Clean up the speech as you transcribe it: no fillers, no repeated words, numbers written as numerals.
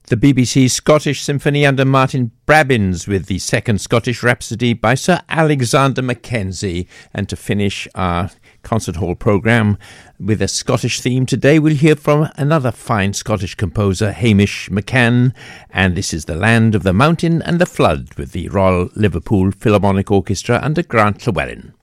The BBC Scottish Symphony under Martin Brabbins with the second Scottish Rhapsody by Sir Alexander Mackenzie. And to finish our concert hall programme with a Scottish theme today, we'll hear from another fine Scottish composer, Hamish McCann, and this is The Land of the Mountain and the Flood with the Royal Liverpool Philharmonic Orchestra under Grant Llewellyn.